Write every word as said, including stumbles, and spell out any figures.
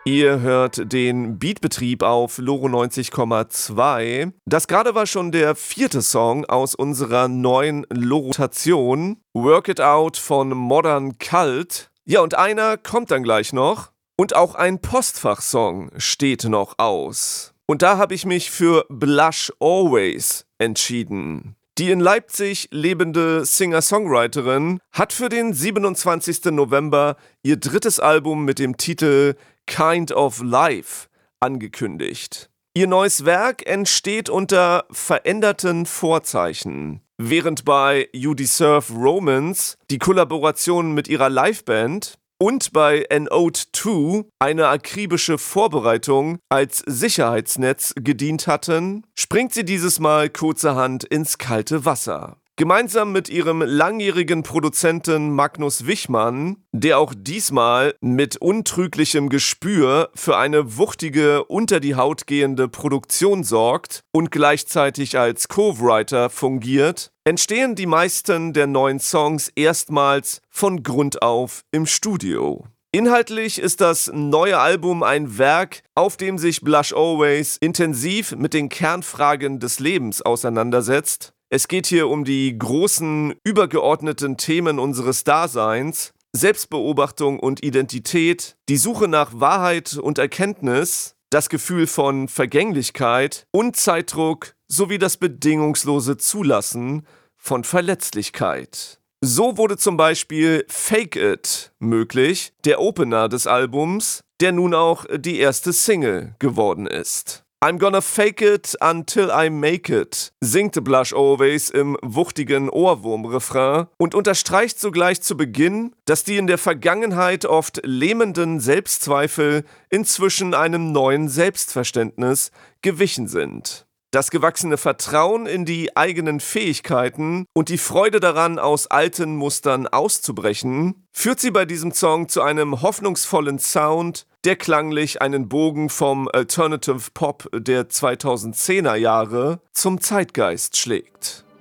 Ihr hört den Beatbetrieb auf Loro neunzig Komma zwei. Das gerade war schon der vierte Song aus unserer neuen Loro-Rotation. Work It Out von Modern Cult. Ja, und einer kommt dann gleich noch. Und auch ein Postfach-Song steht noch aus. Und da habe ich mich für Blush Always entschieden. Die in Leipzig lebende Singer-Songwriterin hat für den siebenundzwanzigsten November ihr drittes Album mit dem Titel Kind of Life angekündigt. Ihr neues Werk entsteht unter veränderten Vorzeichen. Während bei You Deserve Romance die Kollaboration mit ihrer Liveband und bei An Ode To eine akribische Vorbereitung als Sicherheitsnetz gedient hatten, springt sie dieses Mal kurzerhand ins kalte Wasser. Gemeinsam mit ihrem langjährigen Produzenten Magnus Wichmann, der auch diesmal mit untrüglichem Gespür für eine wuchtige, unter die Haut gehende Produktion sorgt und gleichzeitig als Co-Writer fungiert, entstehen die meisten der neuen Songs erstmals von Grund auf im Studio. Inhaltlich ist das neue Album ein Werk, auf dem sich Blush Always intensiv mit den Kernfragen des Lebens auseinandersetzt. Es geht hier um die großen, übergeordneten Themen unseres Daseins, Selbstbeobachtung und Identität, die Suche nach Wahrheit und Erkenntnis, das Gefühl von Vergänglichkeit und Zeitdruck sowie das bedingungslose Zulassen von Verletzlichkeit. So wurde zum Beispiel Fake It möglich, der Opener des Albums, der nun auch die erste Single geworden ist. I'm gonna fake it until I make it, singt Blush Always im wuchtigen Ohrwurm-Refrain und unterstreicht sogleich zu Beginn, dass die in der Vergangenheit oft lähmenden Selbstzweifel inzwischen einem neuen Selbstverständnis gewichen sind. Das gewachsene Vertrauen in die eigenen Fähigkeiten und die Freude daran, aus alten Mustern auszubrechen, führt sie bei diesem Song zu einem hoffnungsvollen Sound, der klanglich einen Bogen vom Alternative Pop der zweitausendzehner Jahre zum Zeitgeist schlägt.